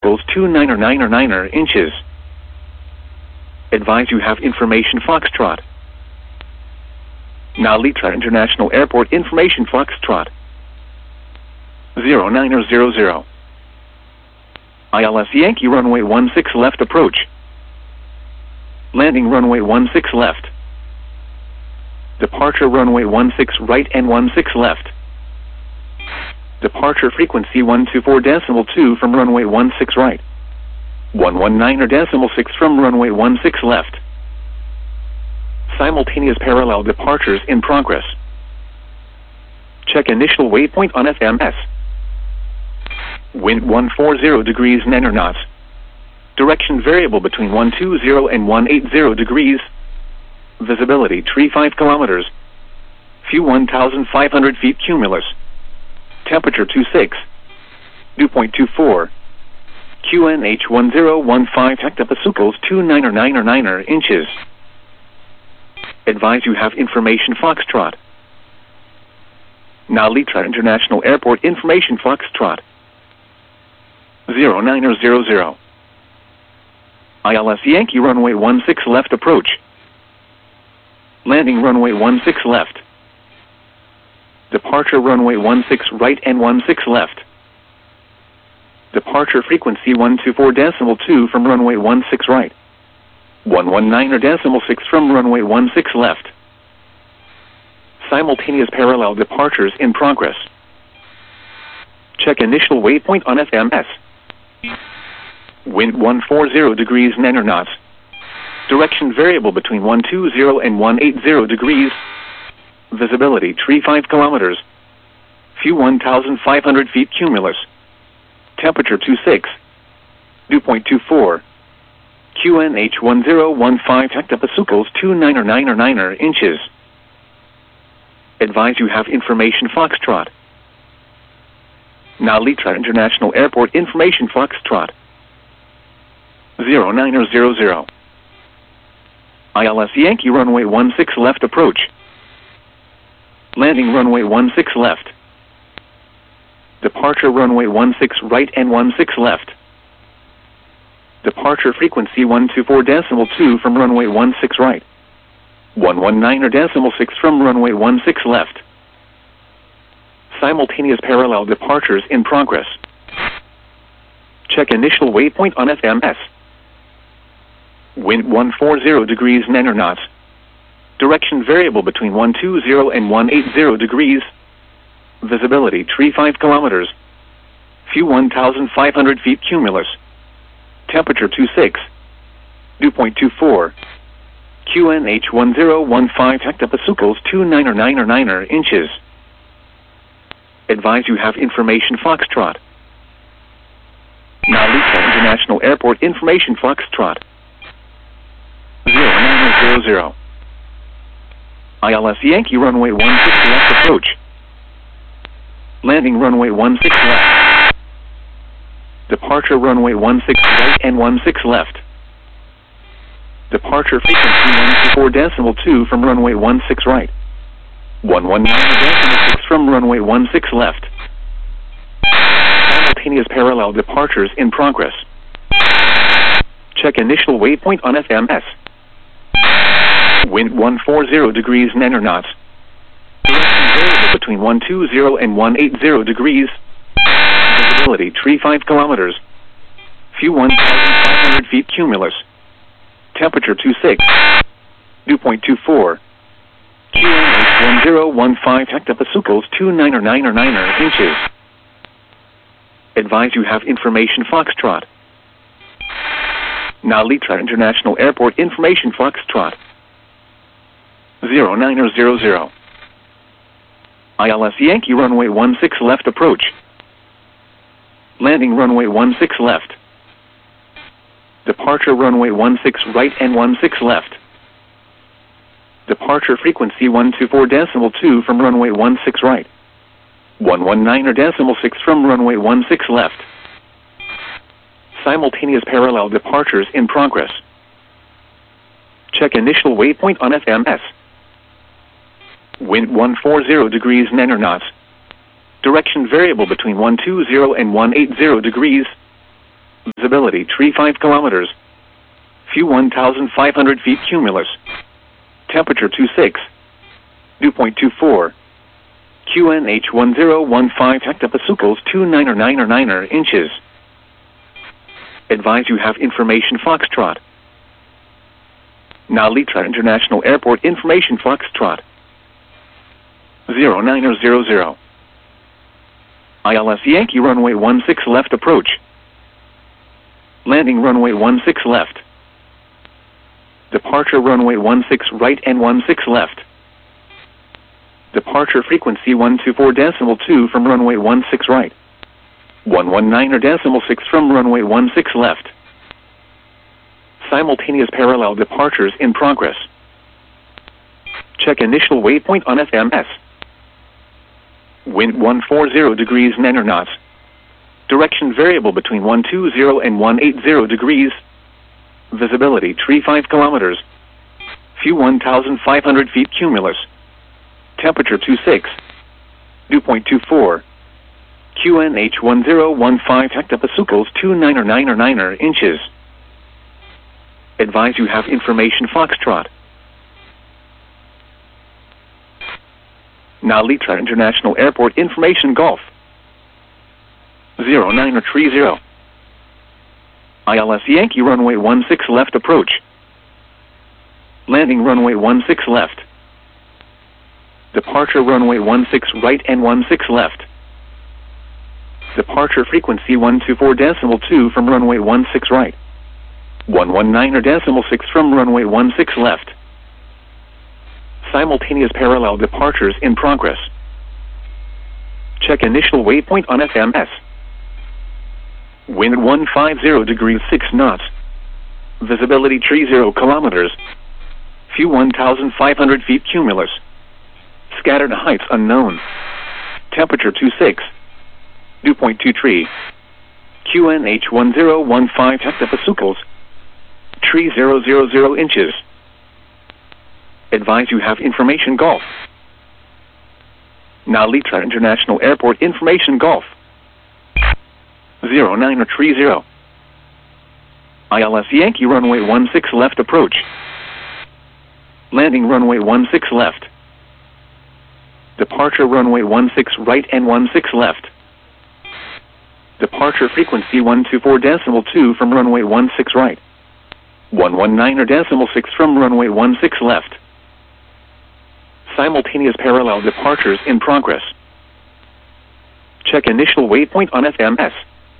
equals 2999 inches. Advise you have information Foxtrot. Narita International Airport information Foxtrot. 0900. ILS Yankee runway 16 left approach. Landing runway 16 left. Departure runway 16 right and 16 left. Departure frequency 124.2 from runway 16 right. 119.6 from runway 16 left. Simultaneous parallel departures in progress. Check initial waypoint on FMS. Wind 140 degrees 9 knots. Direction variable between 120 and 180 degrees. Visibility 35 kilometers. Few 1,500 feet cumulus. Temperature 26. Dew point 24. QNH 1015 hectopascals 2999 inches. Advise you have information Foxtrot. Narita International Airport information Foxtrot. 0900. ILS Yankee runway 16 left approach. Landing runway 16 left. Departure runway 16 right and 16 left. Departure frequency 124.2 from runway 16 right. 119.6 from runway 16 left. Simultaneous parallel departures in progress. Check initial waypoint on FMS. Wind 140 degrees 9 knots. Direction variable between 120 and 180 degrees. Visibility 35 kilometers. Few 1,500 feet cumulus. Temperature 26. Dew point 24. QNH 1015 hectopascals 2999 inches. Advise you have information Foxtrot. Narita International Airport information Foxtrot. 0900. ILS Yankee runway 16 left approach. Landing runway 16 left. Departure runway 16 right and 16 left. Departure frequency 124.2 from runway 16 right. 119.6 from runway 16 left. Simultaneous parallel departures in progress. Check initial waypoint on FMS. Wind 140 degrees 9 knots. Direction variable between 120 and 180 degrees. Visibility 35 kilometers. Few 1,500 feet cumulus. Temperature 26. Dew point 24. QNH 1015 hectopascals 2999 inches. Advise you have information Foxtrot. Narita International Airport information Foxtrot. 0900. ILS Yankee runway 16 left approach. Landing runway 16 left. Departure runway 16 right and 16 left. Departure frequency 124.2 from runway 16 right. 119.6 from runway 16 left. Simultaneous parallel departures in progress. Check initial waypoint on FMS. Wind 140 degrees 9 knots. Direction variable between 120 and 180 degrees. Visibility 35 kilometers. Few 1,500 feet cumulus. Temperature 26. Dew point 24. QNH 1015 hectopascals 2999 inches. Advise you have information Foxtrot. Narita International Airport information Foxtrot. 0900. ILS Yankee runway 16 left approach. Landing runway 16 left. Departure runway 16 right and 16 left. Departure frequency 124.2 from runway 16 right. 119.6 from runway 16 left. Simultaneous parallel departures in progress. Check initial waypoint on FMS. Wind 140 degrees 9 knots. Direction variable between 120 and 180 degrees. Visibility tree 5 kilometers. View 1,500 feet cumulus. Temperature 26. Dew point 24. QNH 1015 hectopascals 29 inches. Advise you have information Foxtrot. Nalitra International Airport information Foxtrot. 0900. ILS Yankee runway 16 left approach. Landing runway 16 left. Departure runway 16 right and 16 left. Departure frequency 124.2 from runway 16 right. 119.6 from runway 16 left. Simultaneous parallel departures in progress. Check initial waypoint on FMS. Wind 140 degrees 9 knots. Direction variable between 120 and 180 degrees. Visibility tree 5 kilometers. View 1,500 feet cumulus. Temperature 26. Dew point 24. QNH 1015 hectopascals 29 inches. Advise you have information Foxtrot. Nalitra International Airport information Golf. 0930. ILS Yankee runway 16 left approach. Landing runway 16 left. Departure runway 16 right and 16 left. Departure frequency 124.2 from runway 16 right. 119.6 from runway 16 left. Simultaneous parallel departures in progress. Check initial waypoint on FMS. Wind 150 degrees 6 knots. Visibility tree 0 kilometers. View 1,500 feet cumulus. Scattered heights unknown. Temperature 26. Dew point 23. QNH 1015 hectopascals. Tree 000 inches. Advise you have information Golf. Nalitra International Airport information Golf. 0930. ILS Yankee runway 16 left approach. Landing runway 16 left. Departure runway 16 right and 16 left. Departure frequency 124.2 from runway 16 right. 119.6 from runway 16 left. Simultaneous parallel departures in progress. Check initial waypoint on FMS.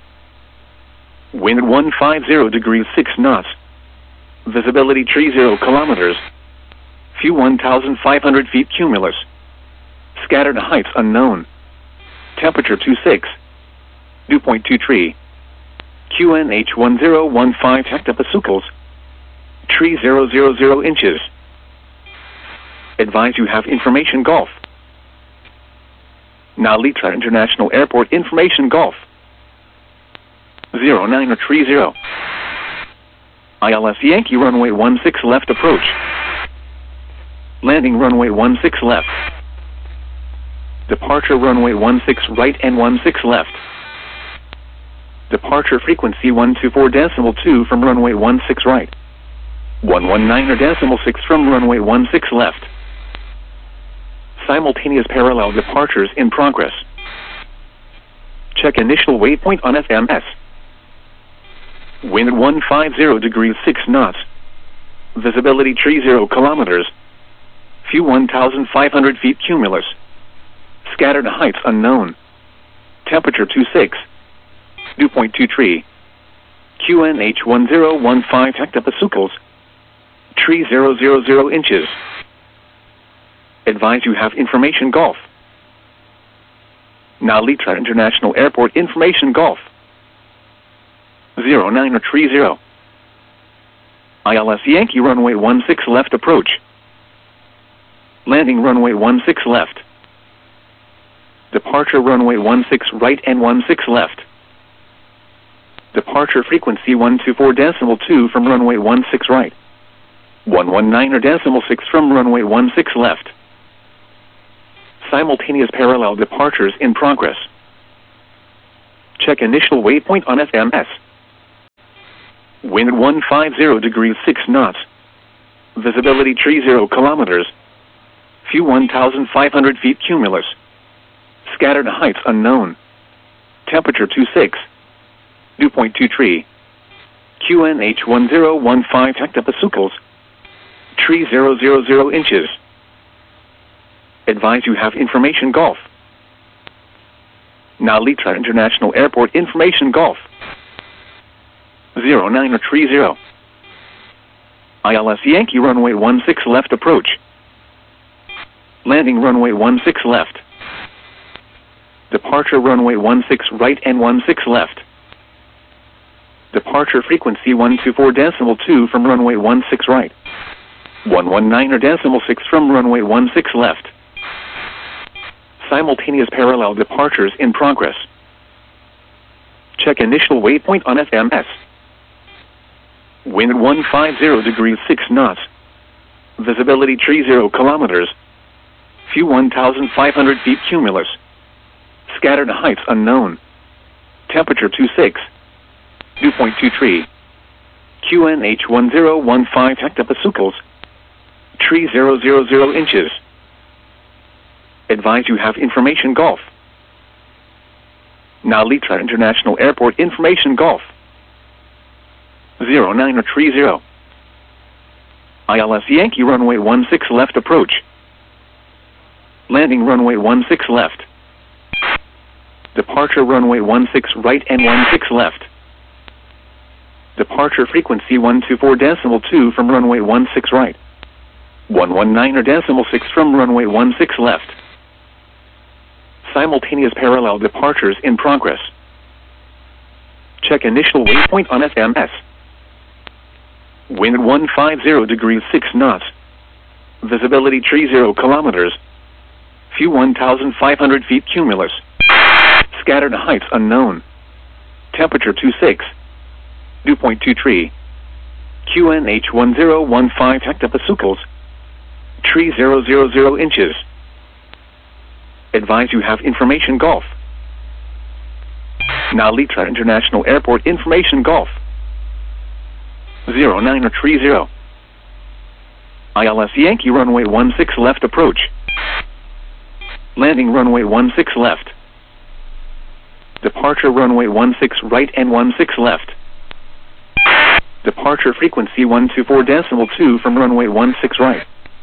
Wind 150 degrees 6 knots. Visibility tree 0 kilometers. View 1,500 feet cumulus. Scattered heights unknown. Temperature 26. Dew point 23. QNH 1015 hectopascals. Tree 000 inches. Advise you have information Golf. Nalitra International Airport information Golf. 0930. ILS Yankee runway 16 left approach. Landing runway 16 left. Departure runway 16 right and 16 left. Departure frequency 124.2 from runway 16 right. 119.6 from runway 16 left. Simultaneous parallel departures in progress. Check initial waypoint on FMS. Wind 150 degrees 6 knots. Visibility tree 0 kilometers. View 1,500 feet cumulus. Scattered heights unknown. Temperature 26. Dew point 23. QNH 1015 hectopascals. Tree 000 inches. Advise you have information Golf. Nalitra International Airport information Golf. 0930. ILS Yankee runway 16 left approach. Landing runway 16 left. Departure runway 16 right and 16 left. Departure frequency 124.2 from runway 16 right. 119.6 from runway 16 left. Simultaneous parallel departures in progress. Check initial waypoint on FMS. Wind 150 degrees 6 knots. Visibility 30 kilometers. Few 1,500 feet cumulus. Scattered heights unknown. Temperature 26. Dew point 23. QNH 1015 hectopascals. Tree 000 inches. Advise you have information golf. Nalitra International Airport information golf. 0930. ILS Yankee runway 16 left approach. Landing runway 16 left. Departure runway 16 right and 16 left. Departure frequency 124.2 from runway 16 right. 119.6 from runway 16 left. Simultaneous parallel departures in progress. Check initial waypoint on FMS. Wind 150 degrees 6 knots. Visibility 30 kilometers. Few 1,500 feet cumulus. Scattered heights unknown. Temperature 26. Dew point 23. QNH 1015 hectopascals. Tree 000 inches. Advise you have information golf. Nalitra International Airport information golf. 0930. ILS Yankee runway 16 left approach. Landing runway 16 left. Departure runway 16 right and 16 left. Departure frequency 124.2 from runway 16 right. 119.6 from runway 16 left. Simultaneous parallel departures in progress. Check initial waypoint on FMS. Wind 150 degrees 6 knots. Visibility 30 kilometers. Few 1,500 feet cumulus. Scattered heights unknown. Temperature 26. Dew point 23. QNH 1015 hectopascals. Tree 000 inches. Advise you have information golf. Nalitra International Airport information golf. 0930. ILS Yankee runway 16 left approach. Landing runway 16 left. Departure runway 16 right and 16 left. Departure frequency 124.2 from runway 16 right.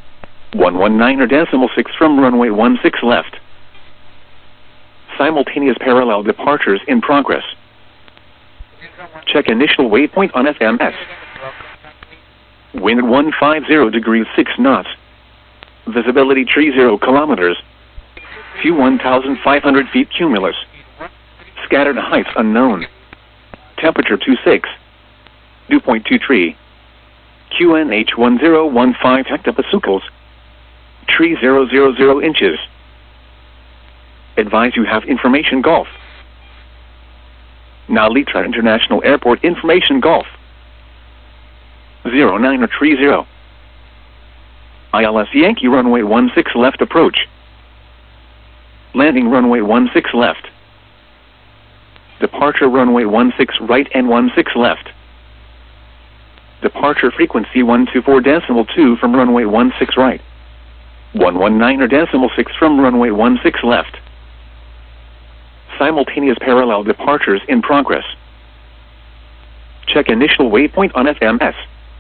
119.6 from runway 16 left. Simultaneous parallel departures in progress. Check initial waypoint on FMS. Wind 150 degrees 6 knots. Visibility 30 kilometers. Few 1,500 feet cumulus. Scattered heights unknown. Temperature 26. Dew point 23. QNH 1015 hectopascals. Tree 000 inches. Advise you have information golf. Nalitra International Airport information golf. 0930. ILS Yankee runway 16 left approach. Landing runway 16 left. Departure runway 16 right and 16 left. Departure frequency 124.2 from runway 16 right. 119.6 from runway 16 left. Simultaneous parallel departures in progress. Check initial waypoint on FMS.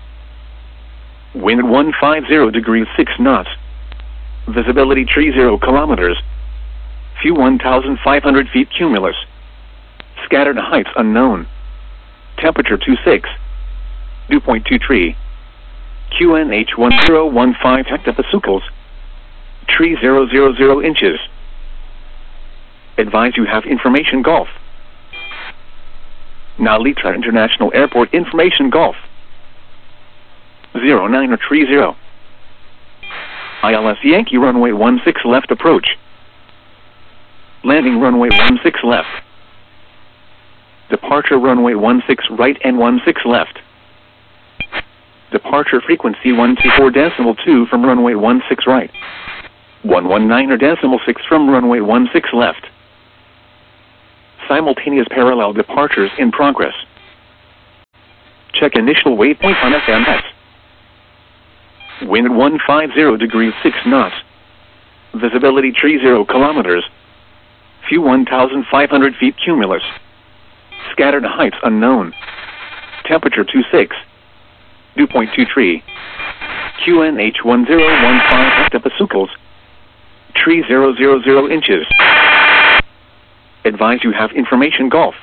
Wind 150 degrees 6 knots. Visibility 30 kilometers. Few 1,500 feet cumulus. Scattered heights unknown. Temperature 26. Dew point 23. QNH 1015 hectopascals. Tree 000 inches. Advise you have information golf. Nalitra International Airport information golf. 0930. ILS Yankee runway 16 left approach. Landing runway 16 left. Departure runway 16 right and 16 left. Departure frequency 124.2 from runway 16 right. 119.6 from runway 16 left. Simultaneous parallel departures in progress. Check initial waypoint on FMS. Wind 150 degrees 6 knots. Visibility 30 kilometers. Few 1,500 feet cumulus. Scattered heights unknown. Temperature 26. Dew point 23. QNH 1015 hectopascals. Tree 000 inches. Advise you have information Golf.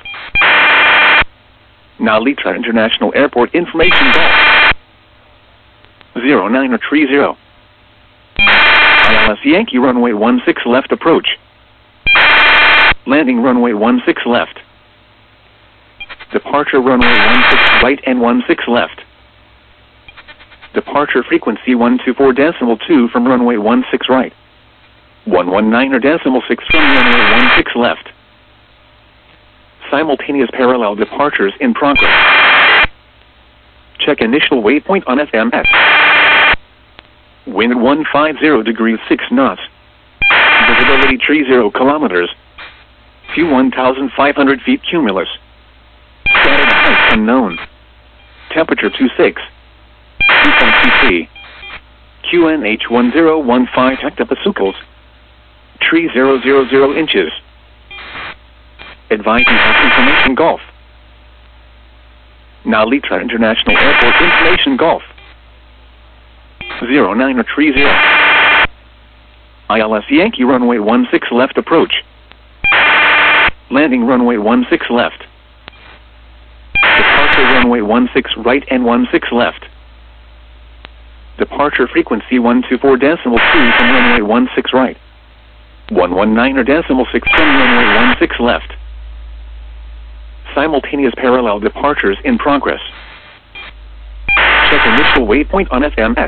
Now Litra International Airport information Golf. 09 or Tree 0. ILS Yankee runway 16 left approach. Landing runway 16 left. Departure runway 16 right and 16 left. Departure frequency 124.2 from runway 16 right. 119.6 from runway 16 left. Simultaneous parallel departures in progress. Check initial waypoint on FMS. Wind 150 degrees 6 knots. Visibility 30 kilometers. Few 1,500 feet cumulus. Scattered heights unknown. Temperature 26. Dew point 23. QNH 1015 hectopascals. Tree 000 inches. Advise you have information Golf. Now Litra International Airport information Golf. 09 or Tree 0. ILS Yankee runway 16 left approach. Landing runway 16 left. Departure runway 16 right and 16 left. Departure frequency 124.2 from runway 16 right. 119.6 from runway 16 left. Simultaneous parallel departures in progress. Check initial waypoint on FMS.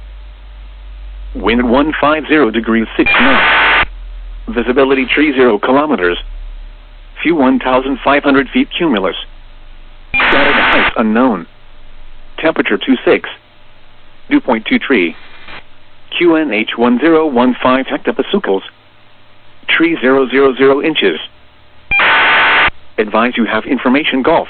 Wind 150 degrees 6 knots. Visibility 30 kilometers. Few 1,500 feet cumulus. Scattered heights unknown. Temperature 26. Dew point 23. QNH 1015 hectopascals. Tree 000 inches. Advise you have information Golf.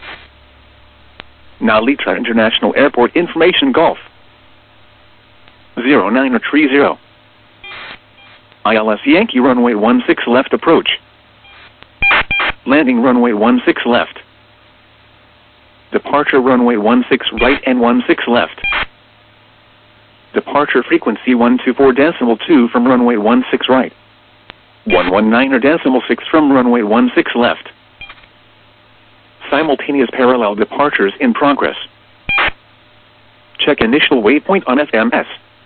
Now Litra International Airport information Golf. 09 or Tree 0. ILS Yankee runway 16 left approach. Landing runway 16 left. Departure runway 16 right and 16 left. Departure frequency 124.2 from runway 16 right. 119.6 from runway 16 left. Simultaneous parallel departures in progress. Check initial waypoint on FMS.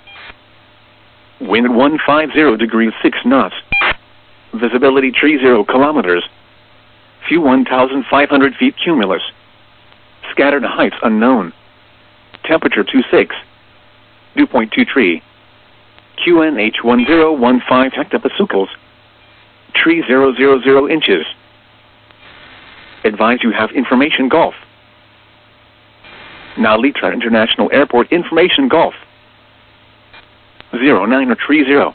Wind 150 degrees 6 knots. Visibility 30 kilometers. Few 1,500 feet cumulus. Scattered heights unknown. Temperature 26. Dew point 23. QNH 1015 hectopascals. Tree 000 inches. Advise you have information Golf. Now Litra International Airport information Golf. 09 or Tree 0.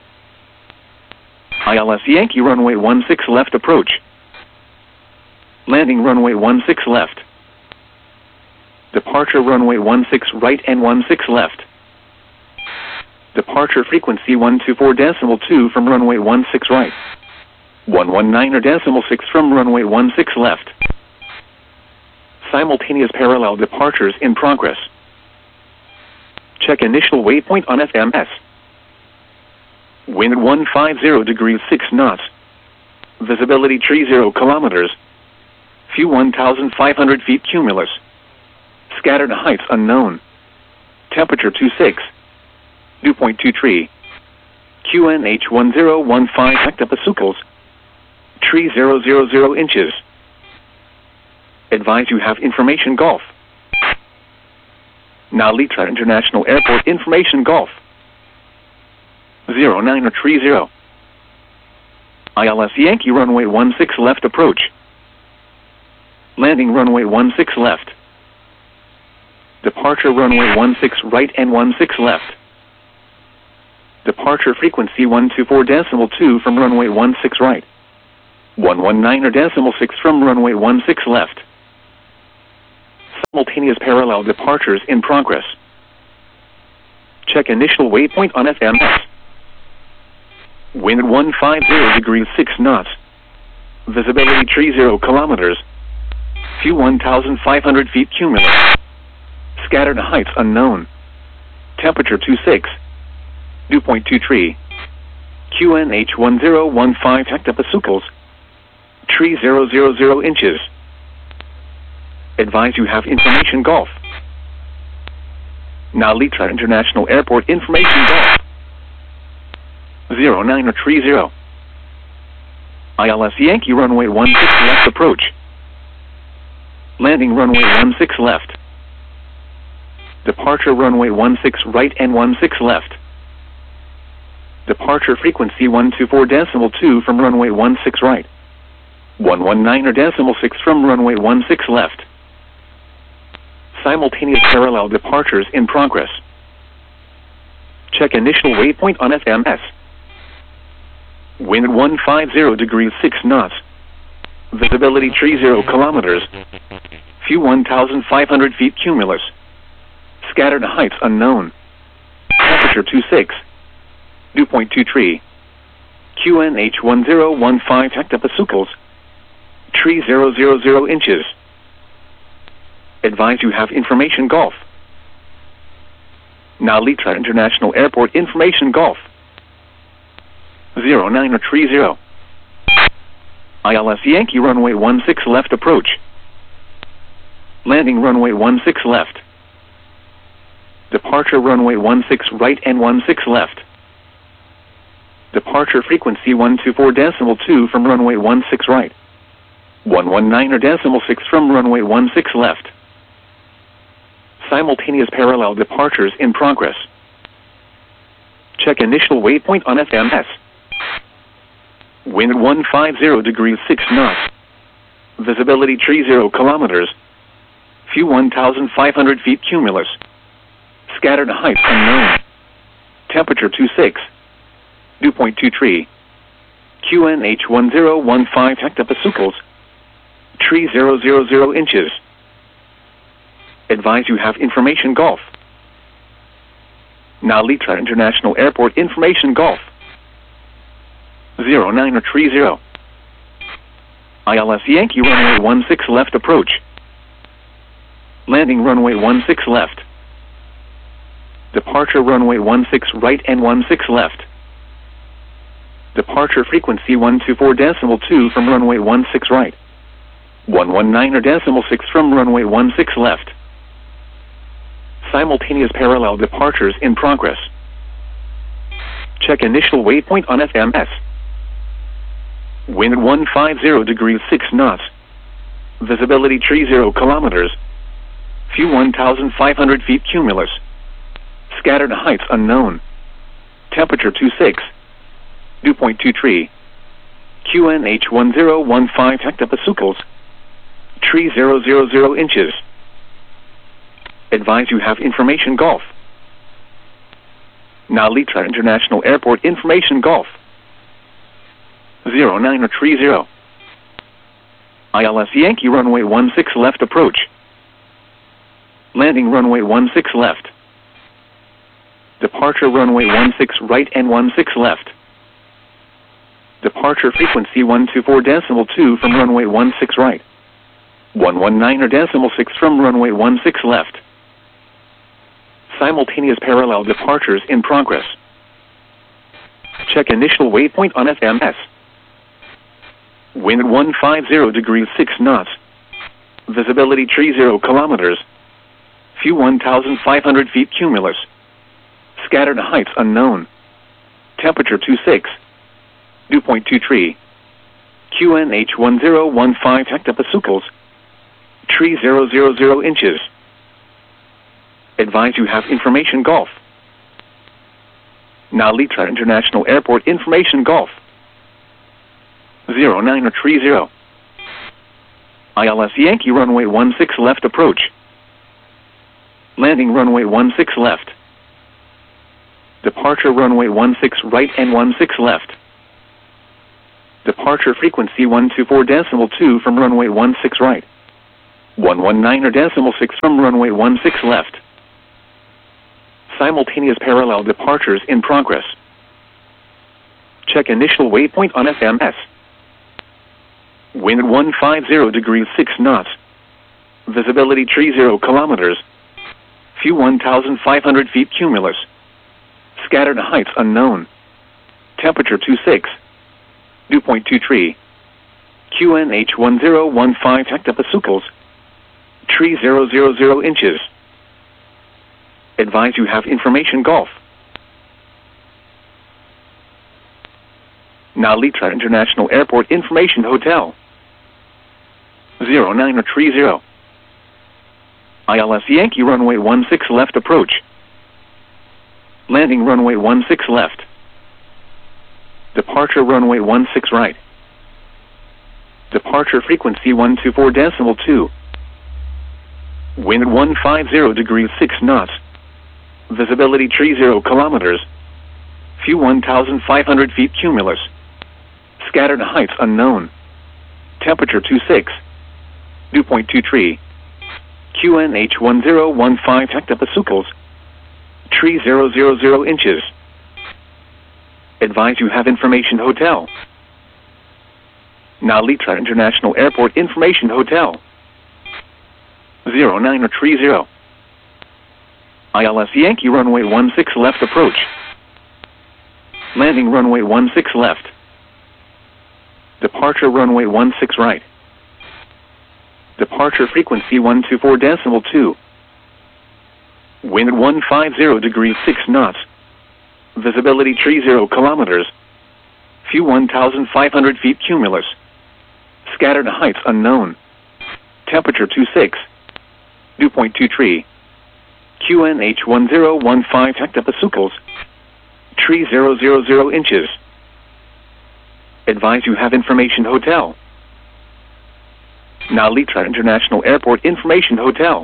ILS Yankee runway 16 left approach. Landing runway 16 left. Departure runway 16 right and 16 left. Departure frequency 124.2 from runway 16 right. 119.6 from runway 16 left. Simultaneous parallel departures in progress. Check initial waypoint on FMS. Wind 150 degrees 6 knots. Visibility 30 kilometers. Few 1,500 feet cumulus. Scattered heights unknown. Temperature 26. Dew point 23. QNH 1015 hectopascals. Tree 000 inches. Advise you have information Golf. Now Litra International Airport information Golf. 09 or Tree 0. ILS Yankee runway 16 left approach. Landing runway 16 left. Departure runway 16 right and 16 left. Departure frequency 124.2 from runway 16 right. 119.6 from runway 16 left. Simultaneous parallel departures in progress. Check initial waypoint on FMS. Wind 150 degrees 6 knots. Visibility 30 kilometers. Few 1,500 feet cumulus. Scattered heights unknown. Temperature 26. Dew point 23. QNH 1015 hectopascals. Tree 000 inches. Advise you have information Golf. Now Litra International Airport information Golf. 0930. ILS Yankee runway 16 left approach. Landing runway 16 left. Departure runway 16 right and 16 left. Departure frequency 124.2 from runway 16 right. 119.6 from runway 16 left. Simultaneous parallel departures in progress. Check initial waypoint on FMS. Wind 150 degrees 6 knots. Visibility 30 kilometers. Few 1,500 feet cumulus. Scattered heights unknown. Temperature 26. Dew point 23. QNH 1015 hectopascals. Tree 000 inches. Advise you have information Golf. Now Litra International Airport information Golf. 0930. ILS Yankee runway 16 left approach. Landing runway 16 left. Departure runway 16 right and 16 left. Departure frequency 124.2 from runway 16 right. 119.6 from runway 16 left. Simultaneous parallel departures in progress. Check initial waypoint on FMS. Wind 150 degrees 6 knots. Visibility 30 kilometers. Few 1,500 feet cumulus. Scattered heights unknown. Temperature 26. Dew point 23. QNH 1015 hectopascals. Tree 000 inches. Advise you have information Golf. Now Litra International Airport information Golf. 0930. ILS Yankee runway 16 left approach. Landing runway 16 left. Departure runway 16 right and 16 left. Departure frequency 124.2 from runway 16 right. 119.6 from runway 16 left. Simultaneous parallel departures in progress. Check initial waypoint on FMS. Wind 150 degrees 6 knots. Visibility 30 kilometers. Few 1,500 feet cumulus. Scattered heights unknown. Temperature 26. Dew point 23. QNH 1015 hectopascals. Tree 000 inches. Advise you have information Golf. Now Litra International Airport information Golf. 0930. ILS Yankee runway 16 left approach. Landing runway 16 left. Departure runway 16 right and 16 left. Departure frequency 124.2 from runway 16 right. 119.6 from runway 16 left. Simultaneous parallel departures in progress. Check initial waypoint on FMS. Wind 150 degrees 6 knots. Visibility 30 kilometers. Few 1,500 feet cumulus. Scattered heights unknown. Temperature 26. Dew point 23. QNH 1015 hectopascals. Tree 000 inches. Advise you have information Golf. Now Litra International Airport information Golf. 0930. ILS Yankee runway 16 left approach. Landing runway 16 left. Departure runway 16 right and 16 left. Departure frequency 124.2 from runway 16 right. 119 or decimal 6 from runway 16 left. Simultaneous parallel departures in progress. Check initial waypoint on FMS. Wind 150 degrees 6 knots. Visibility 30 kilometers. Few 1,500 feet cumulus. Scattered heights unknown. Temperature 26. Dew point 23. QNH 1015 hectopascals. Tree 000 inches. Advise you have information Golf. Now Litra International Airport Information Hotel. 0930. ILS Yankee runway 16 left approach. Landing runway 16 left. Departure runway 16 right. Departure frequency 124.2. Wind 150 degrees 6 knots. Visibility 30 kilometers. Few 1,500 feet cumulus. Scattered heights unknown. Temperature 26. Dew point 23. QNH 1015 hectopascals. Tree 000 inches. Advise you have information Hotel. Now Litra International Airport Information Hotel. 0930. ILS Yankee runway 16 left approach. Landing runway 16 left. Departure runway 16 right. Departure frequency 124.2. Wind 150 degrees 6 knots. Visibility 30 kilometers. Few 1,500 feet cumulus. Scattered heights unknown. Temperature 26. Dew point 23. QNH 1015 hectopascals. Tree 000 inches. Advise you have information Hotel. Now Litra International Airport Information Hotel.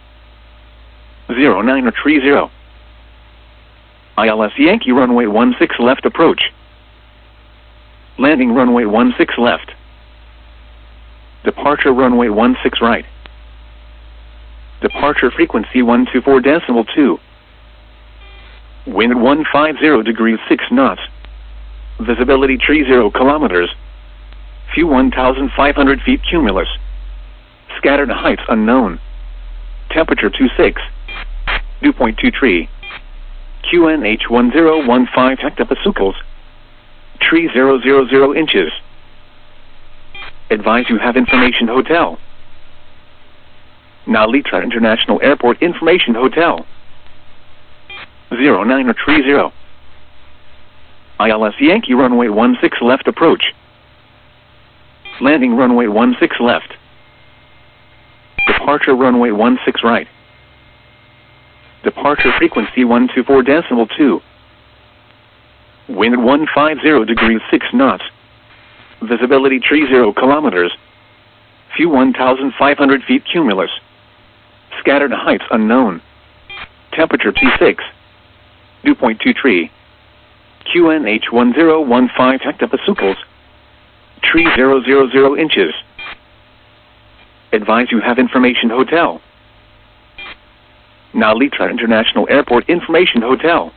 0930. ILS Yankee runway 16 left approach. Landing runway 16 left. Departure runway 16 right. Departure frequency 124.2. Wind 150 degrees 6 knots. Visibility 30 kilometers. Few 1,500 feet cumulus. Scattered heights unknown. Temperature 26. Dew point 23. QNH 1015 hectopascals. Tree 000 inches. Advise you have information Hotel. Now Litra International Airport Information Hotel. 0930. ILS Yankee runway 16 left approach. Landing runway 16 left. Departure runway 16 right. Departure frequency 124.2. Wind 150 degrees 6 knots. Visibility 30 kilometers. Few 1,500 feet cumulus. Scattered heights unknown. Temperature 26. Dew point 23. QNH 1015 hectopascals. Tree 000 inches. Advise you have information Hotel. Now Litra International Airport Information Hotel.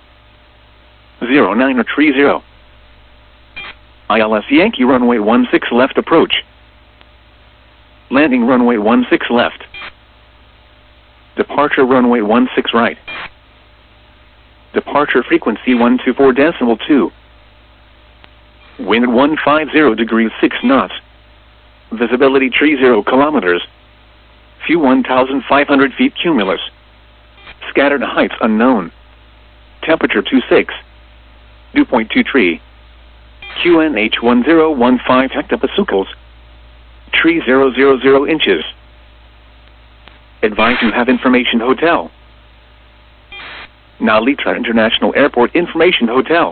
0930. ILS Yankee runway 16 left approach. Landing runway 16 left. Departure runway 16 right. Departure frequency 124.2. Wind 150 degrees 6 knots. Visibility 30 kilometers. Few 1,500 feet cumulus. Scattered heights unknown. Temperature 26. Dew point 23. QNH 1015 hectopascals. Tree 000 inches. Advise you have information Hotel. Now Litra International Airport Information Hotel.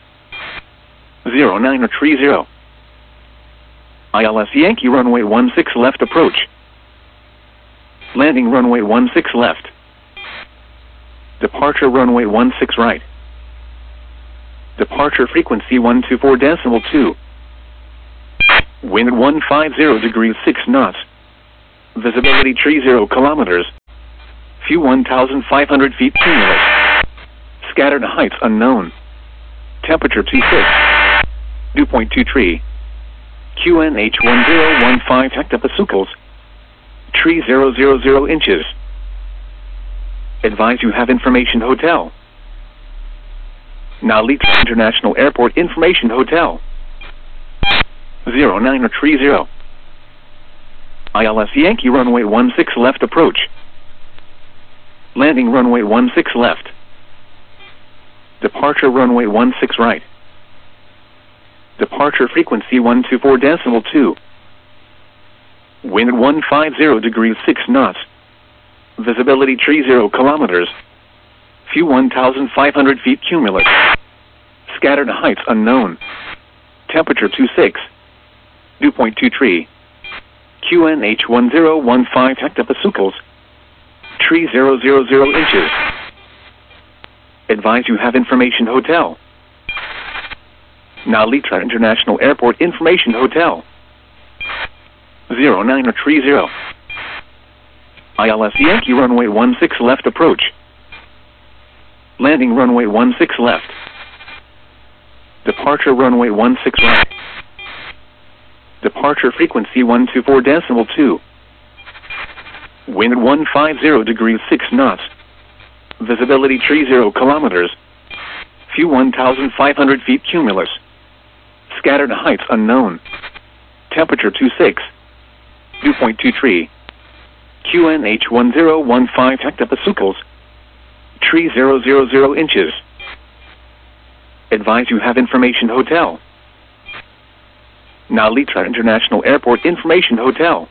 0930. ILS Yankee runway 16 left approach. Landing runway 16 left. Departure runway 16 right. Departure frequency 124.2. Wind 150 degrees 6 knots. Visibility tree 0 kilometers. View 1,500 feet cumulus. Scattered heights unknown. Temperature 26. Dew point 23. QNH1015 hectopascals. Tree 000 inches. Advise you have information hotel. Nalita International Airport Information Hotel. 0930. ILS Yankee runway 16 left approach. Landing runway 16 left. Departure runway 16 right. Departure frequency 124.2. Wind 150 degrees 6 knots. Visibility tree 0 kilometers. View 1,500 feet cumulus. Scattered heights unknown. Temperature 26. Dew point 23. QNH1015 hectopascals. Tree 000 inches. Advise you have information hotel. Nalita International Airport Information Hotel. 0930. ILS Yankee runway 16 left approach. Landing runway 16 left. Departure runway 16 right. Departure frequency 124.2. Wind 150 degrees 6 knots. Visibility tree 0 kilometers. View 1,500 feet cumulus. Scattered heights unknown. Temperature 26. Dew point 23. QNH1015 hectopascals. Tree 000 inches. Advise you have information hotel. Nalita International Airport Information Hotel.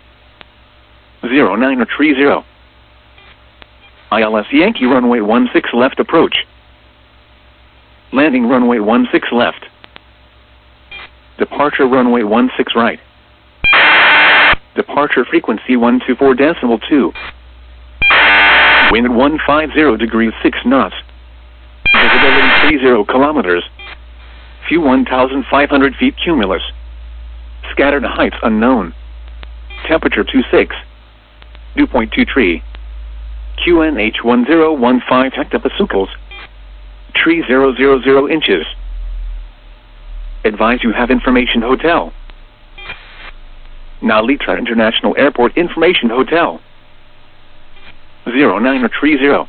0930. ILS Yankee runway 16 left approach. Landing runway 16 left. Departure runway 16 right. Departure frequency 124.2. Wind 150 degrees 6 knots. Visibility 30 kilometers. View 1,500 feet cumulus. Scattered heights unknown. Temperature 26. Dew point 23. QNH1015 hectopascals. Tree 000 inches. Advise you have information hotel. Nalita International Airport Information Hotel. 0930.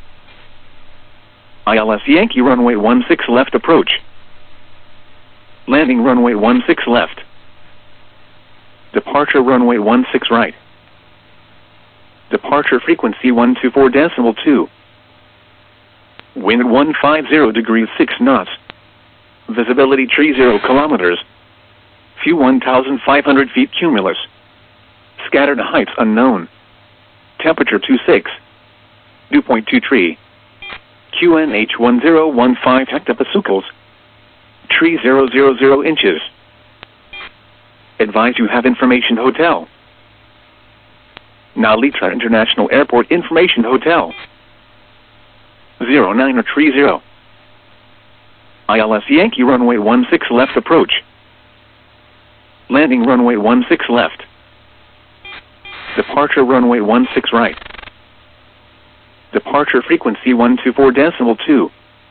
ILS Yankee runway 16 left approach. Landing runway 16 left. Departure runway 16 right. Departure frequency 124.2. Wind 150 degrees 6 knots. Visibility tree 0 kilometers. View 1,500 feet cumulus. Scattered heights unknown. Temperature 26. Dew point 23. QNH1015 hectopascals. Tree 000 inches. Advise you have information hotel. Nalita International Airport Information Hotel. 0930. ILS Yankee runway 16 left approach. Landing runway 16 left. Departure runway 16 right. Departure frequency 124.2.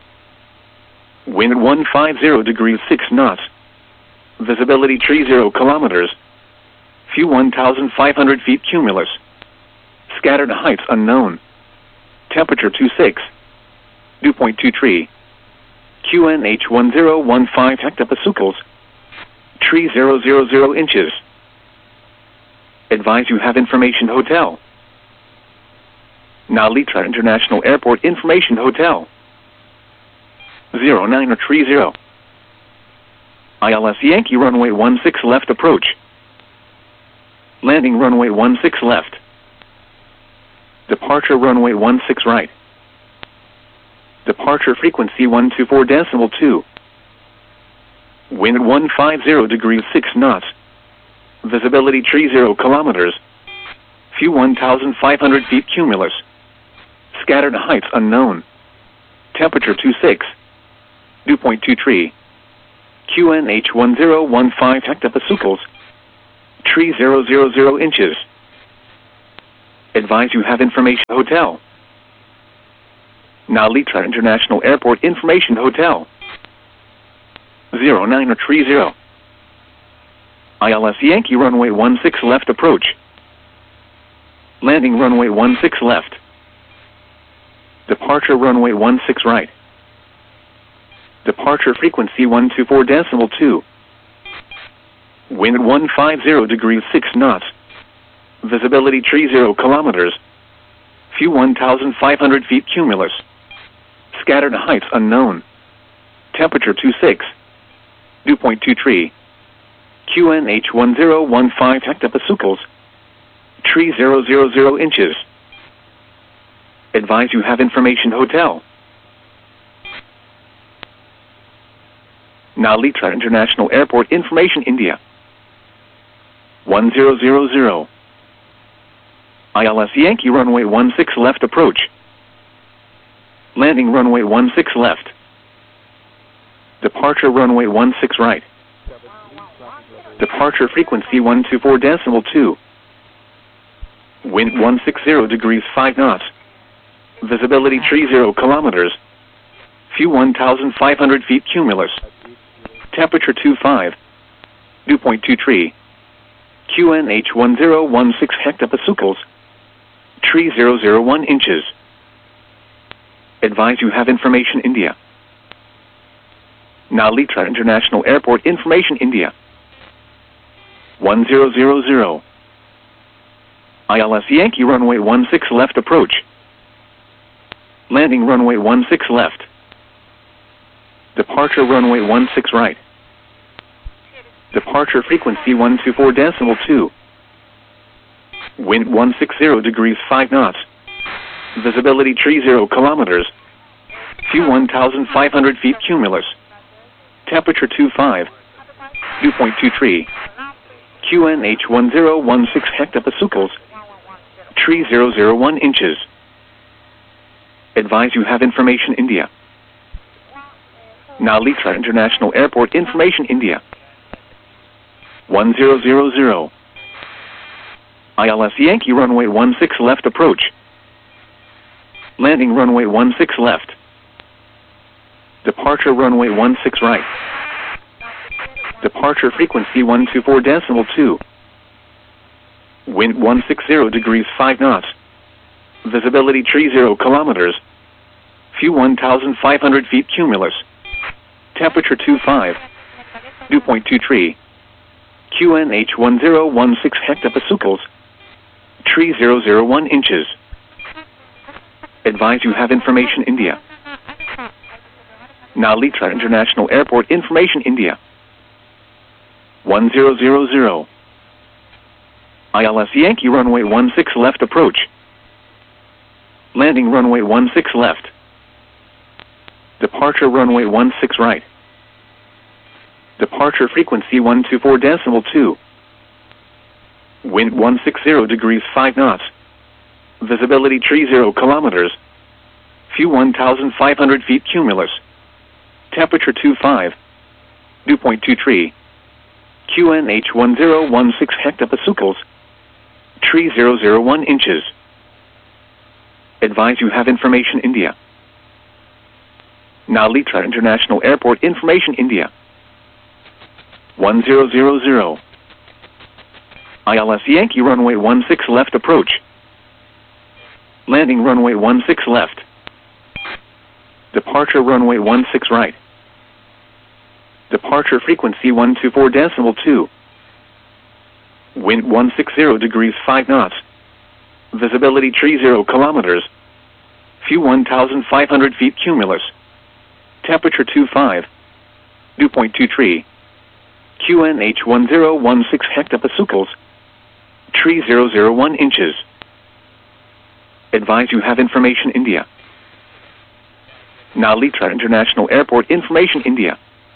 Wind 150 degrees 6 knots. Visibility tree 0 kilometers. View 1,500 feet cumulus. Scattered heights unknown. Temperature 26. Dew point 23. QNH1015 hectopascals. Tree 000 inches. Advise you have information hotel. Nalita International Airport Information Hotel. 0930. ILS Yankee runway 16 left approach. Landing runway 16 left. Departure runway 16 right. Departure frequency 124.2. Wind 150 degrees 6 knots. Visibility tree 0 kilometers. View 1,500 feet cumulus. Scattered heights unknown. Temperature 26. Dew point 23. QNH1015 hectopascals. Tree 000 inches. Advise you have information. Hotel. Nalitra International Airport Information. Hotel. 0930. ILS Yankee runway 16 left approach. Landing runway 16 left. Departure runway 16 right. Departure frequency 124.2. Wind 150 degrees 6 knots. Visibility 30 kilometers. Few 1,500 feet cumulus. Scattered heights unknown. Temperature 26. Dew point 23. QNH 1015 hectopascals. Tree 000 inches. Advise you have information. Hotel. Nalitra International Airport Information. India. 1000. ILS Yankee runway 16 left approach. Landing runway 16 left. Departure runway 16 right. Departure frequency 124.2. Wind 160 degrees 5 knots. Visibility 30 kilometers. Few 1,500 feet cumulus. Temperature 25. Dew point 23. QNH 1016 hectopascals. Tree 001 inches. Advise you have information. India. Nalitra International Airport Information. India. 1000. ILS Yankee runway 16 left approach. Landing runway 16 left. Departure runway 16 right. Departure frequency 124.2. Wind 160 degrees 5 knots. Visibility 30 kilometers. Few 1,500 feet cumulus. Temperature 25. Dew point 23. QNH 1016 hectopascals. Tree 001 inches. Advise you have information. India. Nalitra International Airport Information. India. 1000. ILS Yankee runway 16 left approach. Landing runway 16 left. Departure runway 16 right. Departure frequency 124.2. Wind 160 degrees 5 knots. Visibility 30 kilometers. Few 1,500 feet cumulus. Temperature 25. Dew point 23. QNH 1016 hectopascals. Tree 001 inches. Advise you have information. India. Nalitra International Airport Information. India. 1000. ILS Yankee runway 16 left approach. Landing runway 16 left. Departure runway 16 right. Departure frequency 124.2. Wind 160 degrees 5 knots. Visibility 30 kilometers. Few 1,500 feet cumulus. Temperature 25. Dew point 23. QNH 1016 hectopascals. Tree 001 inches. Advise you have information. India. Nalitra International Airport Information. India. 1000. ILS Yankee runway 16 left approach. Landing runway 16 left. Departure runway 16 right. Departure frequency 124.2. 2. Wind 160 degrees 5 knots. Visibility 30 kilometers. Few 1,500 feet cumulus. Temperature 25. Dew point 23. QNH 1016 hectopascals. Tree 001 inches. Advise you have information. India. Nalitra International Airport Information. India. 1000. ILS Yankee runway 16 left approach. Landing runway 16 left. Departure runway 16 right. Departure frequency 124.2. Visibility 30 kilometers. Few 1,500 feet cumulus. Temperature 25. Dew point 23. QNH 1016 hectopascals. Tree 001 inches. Advise you have information. India. Nalitra International Airport Information. India.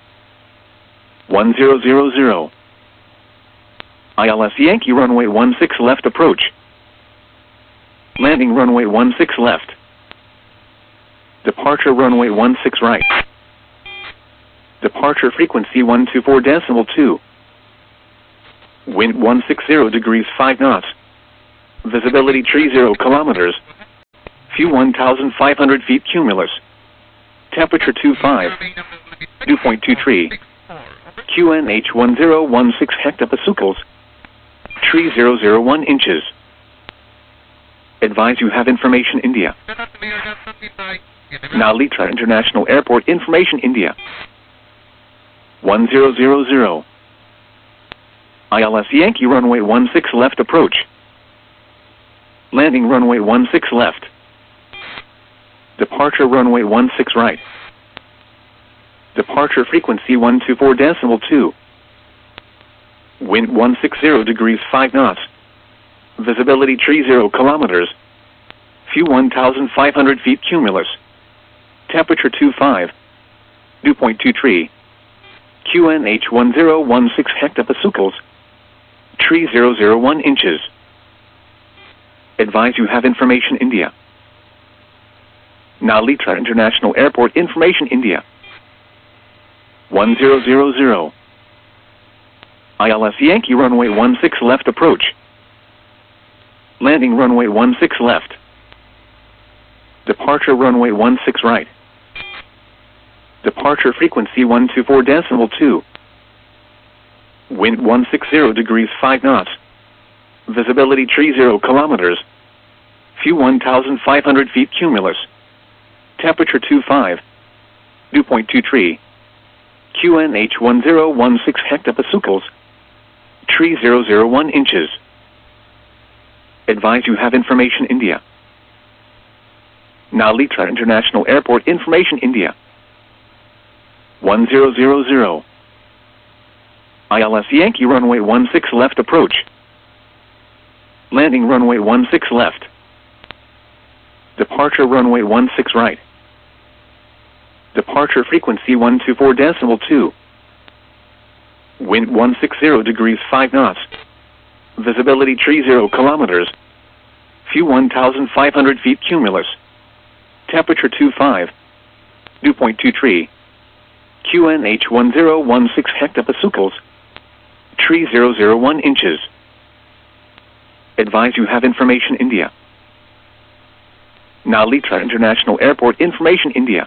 1000. ILS Yankee runway 16 left approach. Landing runway 16 left. Departure runway 16 right. Departure frequency 124.2. Wind 160 degrees 5 knots. Visibility tree 0 kilometers. View 1,500 feet cumulus. Temperature 25. Dew point 23. QNH 1016 hectopascals. Tree 001 inches. Advise you have information India. Nalita International Airport information India. 1000. ILS Yankee runway 16 left approach. Landing runway 16 left. Departure runway 16 right. Departure frequency 124.2. Wind 160 degrees 5 knots. Visibility tree 0 kilometers. View 1,500 feet cumulus. Temperature 25. Dew point 23. QNH 1016 hectopascals. Tree 001 inches. Advise you have information India. Nalita International Airport information India. 1000. ILS Yankee runway 16 left approach. Landing runway 16 left. Departure runway 16 right. Departure frequency 124.2. Wind 160 degrees 5 knots. Visibility tree 0 kilometers. View 1,500 feet cumulus. Temperature 25. Dew point 23. QNH 1016 hectopascals. Tree 001 inches. Advise you have information India. Nalita International Airport information India. 1000. ILS Yankee runway 16 left approach. Landing runway 16 left. Departure runway 16 right. Departure frequency 124.2. Wind 160 degrees 5 knots. Visibility tree 0 kilometers. View 1,500 feet cumulus. Temperature 25. Dew point 23. QNH 1016 hectopascals. Tree 001 inches. Advise you have information India. Nalita International Airport information India.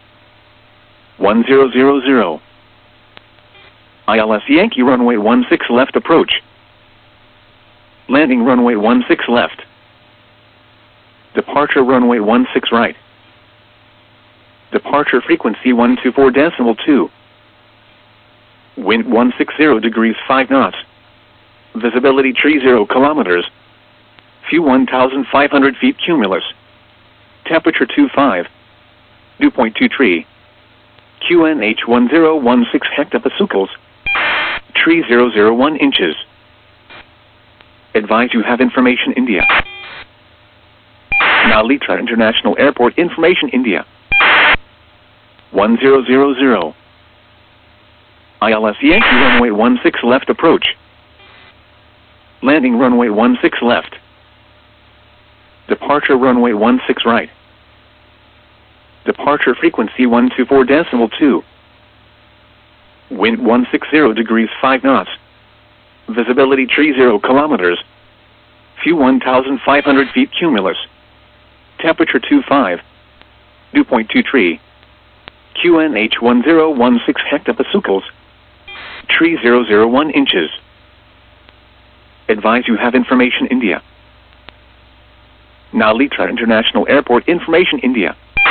1000. ILS Yankee runway 16 left approach. Landing runway 16 left. Departure runway 16 right. Departure frequency 124.2. Wind 160 degrees 5 knots. Visibility tree 0 kilometers. View 1,500 feet cumulus. Temperature 25. Dew point 23. QNH 1016 hectopascals. Tree 001 inches. Advise you have information India. Nalita International Airport information India. 1000. ILS Yankee runway 16 left approach. Landing runway 16 left. Departure runway 16 right. Departure frequency 124.2. Wind 160 degrees 5 knots. Visibility tree 0 kilometers. View 1,500 feet cumulus. Temperature 25. Dew point 23. QNH 1016 hectopascals. Tree 001 inches. Advise you have information India. Nalita International Airport information India.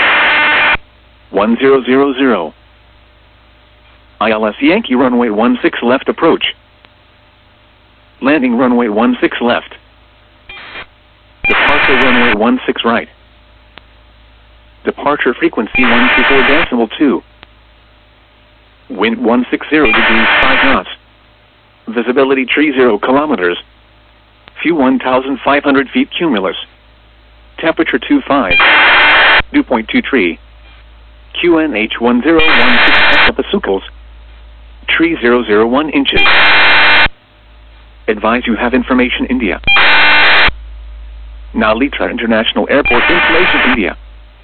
1000. ILS Yankee runway 16 left approach. Landing runway 16 left. Departure runway 16 right. Departure frequency 124.2. Wind 160 degrees 5 knots. Visibility tree 0 kilometers. View 1,500 feet cumulus. Temperature 25. Dew point 23. QNH 1016 hectopascals. Tree 001 inches. Advise you have information India. Nalita International Airport information India.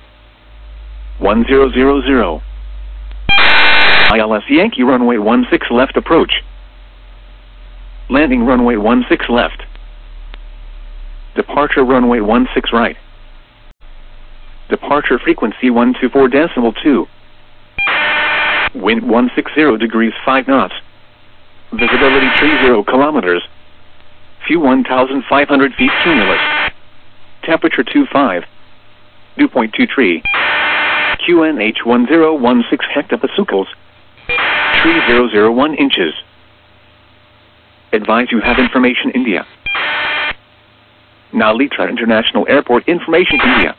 1000. ILS Yankee runway 16 left approach. Landing runway 16 left. Departure runway 16 right. Departure frequency 124.2. Wind 160 degrees 5 knots. Visibility 30 kilometers. Few 1,500 feet cumulus. Temperature 25. Dew point 23. QNH 1016 hectopascals. Tree 001 inches. Advise you have information India. Nalitra International Airport information India.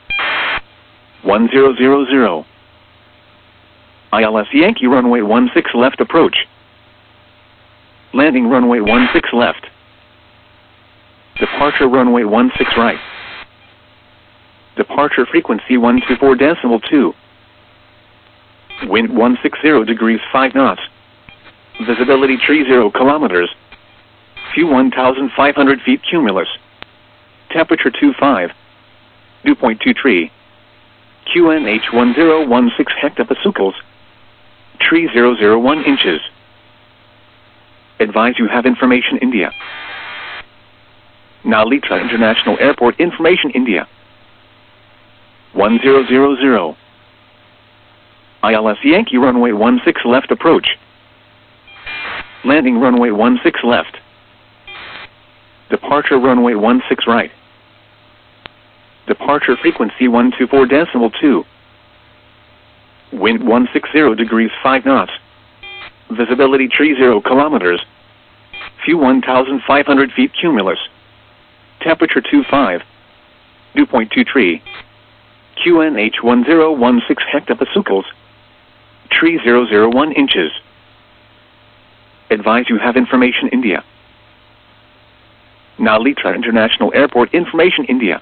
1000. ILS Yankee runway 16 left approach. Landing runway 16 left. Departure runway 16 right. Departure frequency 124.2. Wind 160 degrees 5 knots. Visibility 30 kilometers. Few 1,500 feet cumulus. Temperature 25. Dew point 23. QNH 1016 hectopascals. Tree 001 inches. Advise you have information India. Nalitra International Airport information India. 1000. ILS Yankee runway 16 left approach. Landing runway 16 left. Departure runway 16 right. Departure frequency 124.2. Wind 160 degrees 5 knots. Visibility 30 kilometers. Few 1,500 feet cumulus. Temperature 25. Dew point 23. QNH 1016 hectopascals. Tree 001 inches. Advise you have information India. Nalitra International Airport information India.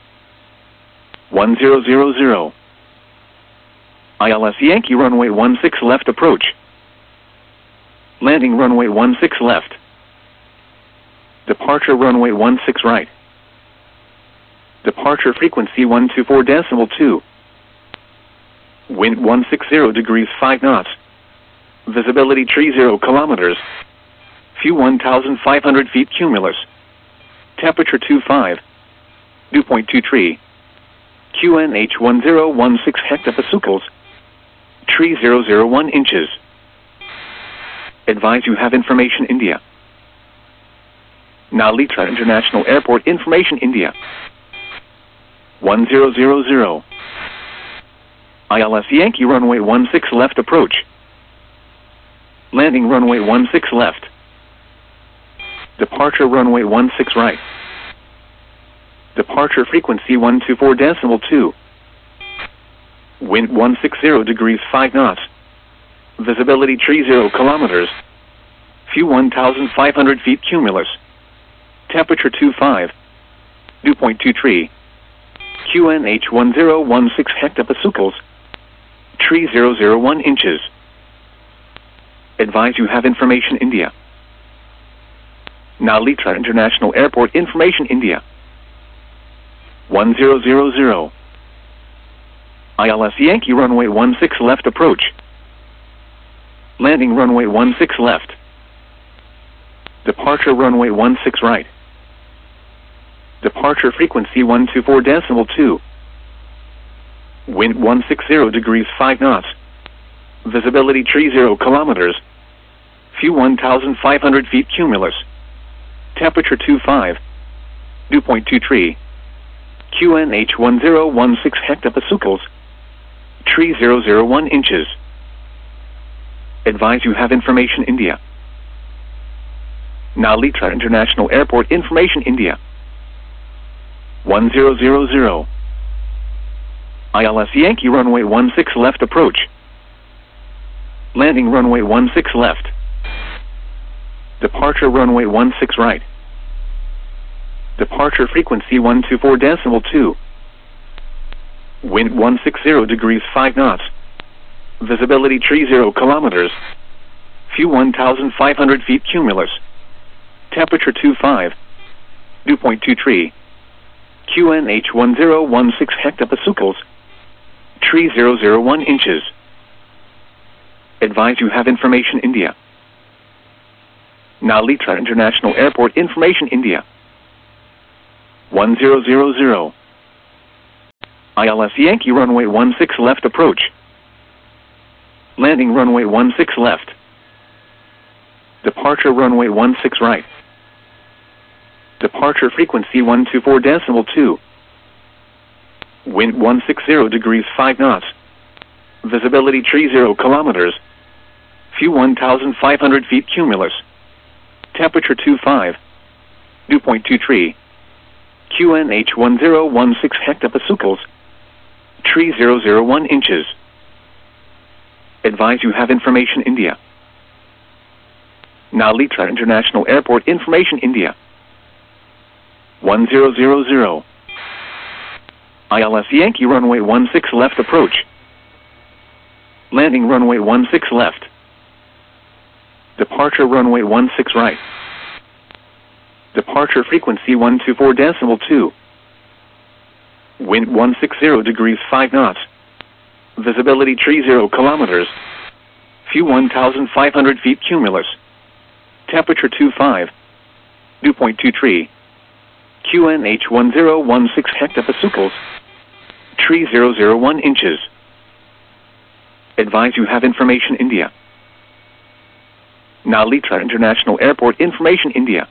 1000. ILS Yankee runway 16 left approach. Landing runway 16 left. Departure runway 16 right. Departure frequency 124.2. Wind 160 degrees 5 knots. Visibility 30 kilometers. Few 1,500 feet cumulus. Temperature 25. Dew point 23. QNH 1016 hectopascals. Tree 001 inches. Advise you have information India. Nalitra International Airport information India. 1000. ILS Yankee runway 16 left approach. Landing runway 16 left. Departure runway 16 right. Departure frequency 124.2. Wind 160 degrees 5 knots. Visibility 30 kilometers. Few 1,500 feet cumulus. Temperature 25. Dew point 23. QNH 1016 hectopascals. Tree 001 inches. Advise you have information India. Nalitra International Airport information India. 1000. ILS Yankee runway 16 left approach. Landing runway 16 left. Departure runway 16 right. Departure frequency 124.2. Wind 160 degrees 5 knots. Visibility 30 kilometers. Few 1,500 feet cumulus. Temperature 25. Dew point 23. QNH 1016 hectopascals. Tree 001 inches. Advise you have information India. Nalitra International Airport information India. 1000. ILS Yankee runway 16 left approach. Landing runway 16 left. Departure runway 16 right. Departure frequency 124.2. Wind 160 degrees 5 knots. Visibility 30 kilometers. Few 1,500 feet cumulus. Temperature 25. Dew point 23. QNH 1016 hectopascals. Tree 001 inches. Advise you have information India. Nalitra International Airport information India. 1000. ILS Yankee runway 16 left approach. Landing runway 16 left. Departure runway 16 right. Departure frequency 124.2. Wind 160 degrees 5 knots. Visibility 30 kilometers. Few 1,500 feet cumulus. Temperature 25. Dew point 23. QNH 1016 hectopascals. Tree 001 inches. Advise you have information India. Nalitra International Airport information India. 1000. ILS Yankee runway 16 left approach. Landing runway 16 left. Departure runway 16 right. Departure frequency 124.2. Wind 160 degrees 5 knots. Visibility 30 kilometers. Few 1,500 feet cumulus. Temperature 25. Dew point 23. QNH 1016 hectopascals. Tree 001 inches. Advise you have information India. Nalitra International Airport information India.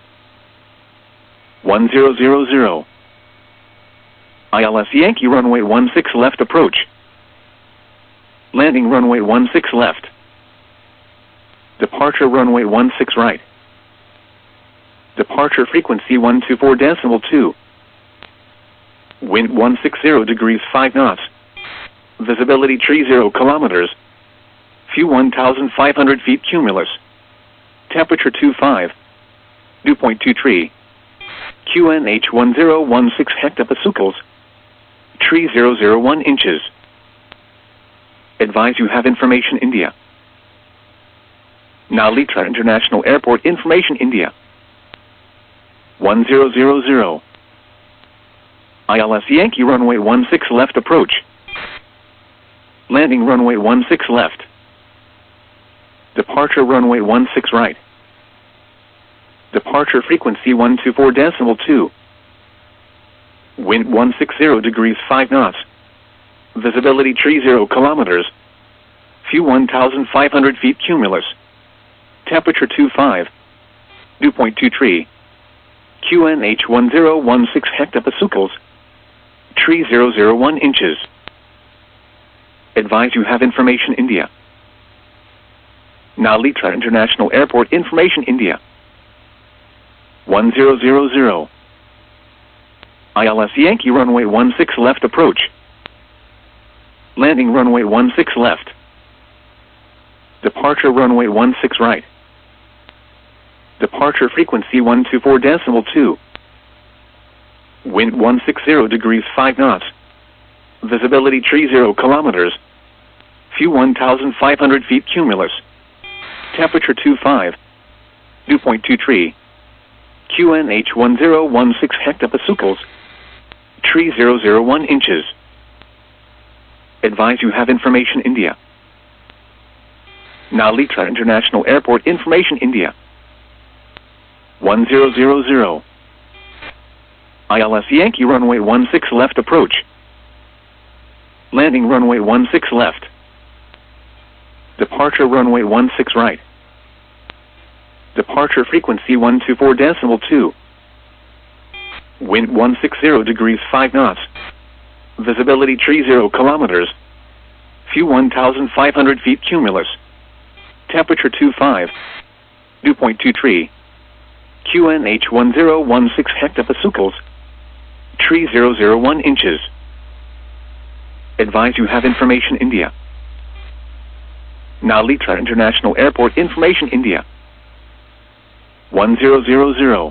1000. ILS Yankee runway 16 left approach. Landing runway 16 left. Departure runway 16 right. Departure frequency 124.2. Wind 160 degrees 5 knots. Visibility 30 kilometers. Few 1,500 feet cumulus. Temperature 25. Dew point 23. QNH 1016 hectopascals. Tree 001 inches. Advise you have information India. Nalitra International Airport information India. 1000. ILS Yankee runway 16 left approach. Landing runway 16 left. Departure runway 16 right. Departure frequency 124.2. Wind 160 degrees 5 knots. Visibility 30 kilometers. Few 1,500 feet cumulus. Temperature 25. Dew point 23. QNH 1016 hectopascals. Tree 001 inches. Advise you have information India. Nalitra International Airport information India. 1000. ILS Yankee runway 16 left approach. Landing runway 16 left. Departure runway 16 right. Departure frequency 124.2. Wind 160 degrees 5 knots. Visibility 30 kilometers. Few 1,500 feet cumulus. Temperature 25. Dew point 23. QNH 1016 hectopascals. Tree 001 inches. Advise you have information India. Nalitra International Airport information India. 1000. ILS Yankee runway 16 left approach. Landing runway 16 left. Departure runway 16 right. Departure frequency 124.2. Wind 160 degrees 5 knots. Visibility 30 kilometers. Few 1,500 feet cumulus. Temperature 25. Dew point 23. QNH 1016 hectopascals. Tree 001 inches. Advise you have information India. Nalitra International Airport information India. 1000.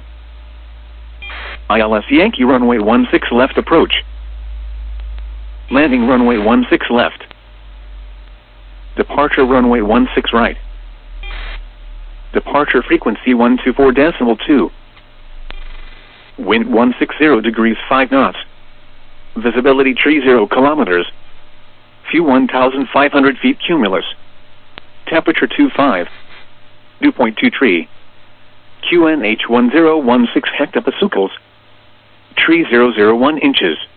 ILS Yankee runway 16 left approach. Landing runway 16 left. Departure runway 16 right. Departure frequency 124.2. Wind 160 degrees 5 knots. Visibility 30 kilometers. Few 1,500 feet cumulus. Temperature 25. Dew point 23. QNH 1016 hectopascals. Tree 001 inches.